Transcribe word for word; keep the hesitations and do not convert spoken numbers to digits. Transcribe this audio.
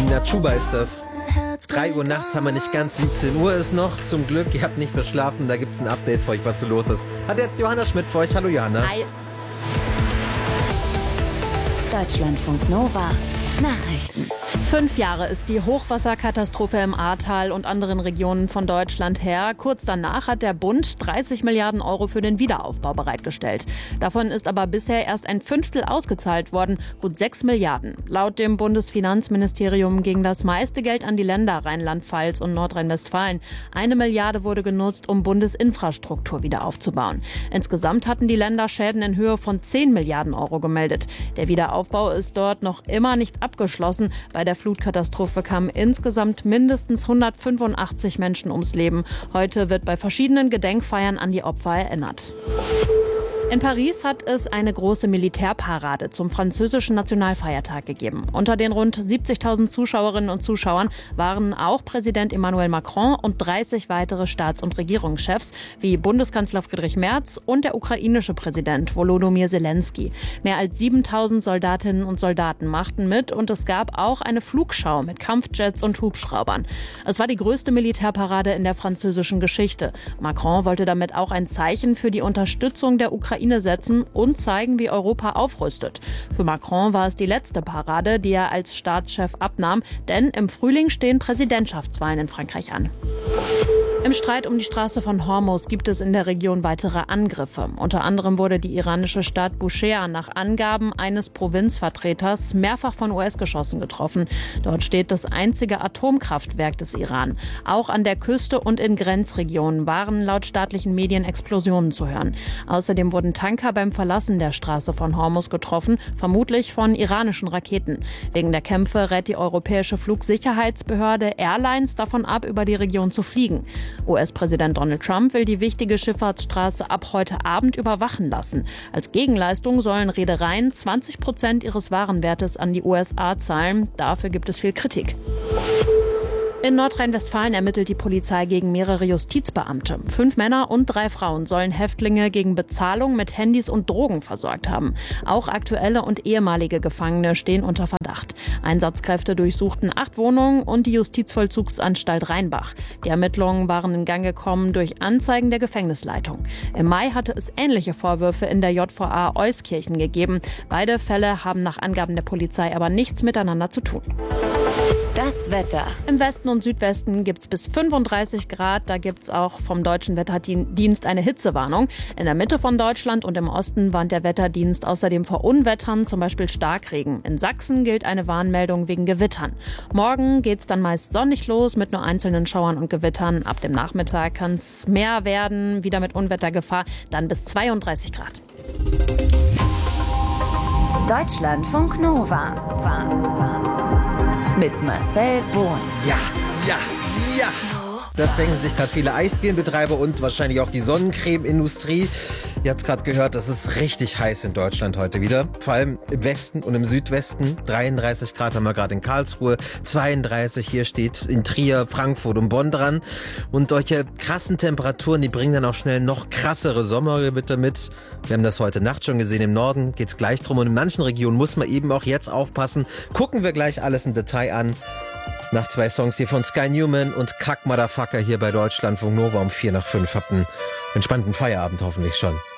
Nina Chuba ist das. drei Uhr nachts haben wir nicht ganz, siebzehn Uhr ist noch. Zum Glück, ihr habt nicht verschlafen, da gibt's ein Update für euch, was so los ist. Hat jetzt Johanna Schmidt für euch. Hallo Johanna. Hi. Deutschlandfunk Nova Nachrichten. Fünf Jahre ist die Hochwasserkatastrophe im Ahrtal und anderen Regionen von Deutschland her. Kurz danach hat der Bund dreißig Milliarden Euro für den Wiederaufbau bereitgestellt. Davon ist aber bisher erst ein Fünftel ausgezahlt worden, gut sechs Milliarden. Laut dem Bundesfinanzministerium ging das meiste Geld an die Länder Rheinland-Pfalz und Nordrhein-Westfalen. Eine Milliarde wurde genutzt, um Bundesinfrastruktur wieder aufzubauen. Insgesamt hatten die Länder Schäden in Höhe von zehn Milliarden Euro gemeldet. Der Wiederaufbau ist dort noch immer nicht abgeschlossen. Bei der Flutkatastrophe kamen insgesamt mindestens hundertfünfundachtzig Menschen ums Leben. Heute wird bei verschiedenen Gedenkfeiern an die Opfer erinnert. In Paris hat es eine große Militärparade zum französischen Nationalfeiertag gegeben. Unter den rund siebzigtausend Zuschauerinnen und Zuschauern waren auch Präsident Emmanuel Macron und dreißig weitere Staats- und Regierungschefs wie Bundeskanzler Friedrich Merz und der ukrainische Präsident Volodymyr Zelensky. Mehr als siebentausend Soldatinnen und Soldaten machten mit und es gab auch eine Flugschau mit Kampfjets und Hubschraubern. Es war die größte Militärparade in der französischen Geschichte. Macron wollte damit auch ein Zeichen für die Unterstützung der Ukraine setzen und zeigen, wie Europa aufrüstet. Für Macron war es die letzte Parade, die er als Staatschef abnahm, denn im Frühling stehen Präsidentschaftswahlen in Frankreich an. Im Streit um die Straße von Hormuz gibt es in der Region weitere Angriffe. Unter anderem wurde die iranische Stadt Bushehr nach Angaben eines Provinzvertreters mehrfach von U S-Geschossen getroffen. Dort steht das einzige Atomkraftwerk des Iran. Auch an der Küste und in Grenzregionen waren laut staatlichen Medien Explosionen zu hören. Außerdem wurden Tanker beim Verlassen der Straße von Hormuz getroffen, vermutlich von iranischen Raketen. Wegen der Kämpfe rät die europäische Flugsicherheitsbehörde Airlines davon ab, über die Region zu fliegen. U S-Präsident Donald Trump will die wichtige Schifffahrtsstraße ab heute Abend überwachen lassen. Als Gegenleistung sollen Reedereien zwanzig Prozent ihres Warenwertes an die U S A zahlen. Dafür gibt es viel Kritik. In Nordrhein-Westfalen ermittelt die Polizei gegen mehrere Justizbeamte. Fünf Männer und drei Frauen sollen Häftlinge gegen Bezahlung mit Handys und Drogen versorgt haben. Auch aktuelle und ehemalige Gefangene stehen unter Verdacht. Einsatzkräfte durchsuchten acht Wohnungen und die Justizvollzugsanstalt Rheinbach. Die Ermittlungen waren in Gang gekommen durch Anzeigen der Gefängnisleitung. Im Mai hatte es ähnliche Vorwürfe in der J V A Euskirchen gegeben. Beide Fälle haben nach Angaben der Polizei aber nichts miteinander zu tun. Das Wetter. Im Westen und Südwesten gibt es bis fünfunddreißig Grad. Da gibt es auch vom Deutschen Wetterdienst eine Hitzewarnung. In der Mitte von Deutschland und im Osten warnt der Wetterdienst außerdem vor Unwettern, zum Beispiel Starkregen. In Sachsen gilt eine Warnmeldung wegen Gewittern. Morgen geht es dann meist sonnig los mit nur einzelnen Schauern und Gewittern. Ab dem Nachmittag kann es mehr werden, wieder mit Unwettergefahr, dann bis zweiunddreißig Grad. Deutschlandfunk Nova mit Marcel Bohn. Ja, ja, ja. Das denken sich gerade viele Eisdielenbetreiber und wahrscheinlich auch die Sonnencreme-Industrie. Ihr habt es gerade gehört, es ist richtig heiß in Deutschland heute wieder. Vor allem im Westen und im Südwesten. dreiunddreißig Grad haben wir gerade in Karlsruhe, zweiunddreißig hier steht in Trier, Frankfurt und Bonn dran. Und solche krassen Temperaturen, die bringen dann auch schnell noch krassere Sommergewitter mit. Wir haben das heute Nacht schon gesehen. Im Norden geht es gleich drum. Und in manchen Regionen muss man eben auch jetzt aufpassen. Gucken wir gleich alles im Detail an. Nach zwei Songs hier von Sky Newman und Kack Motherfucker hier bei Deutschlandfunk Nova um vier nach fünf. Habt einen entspannten Feierabend hoffentlich schon.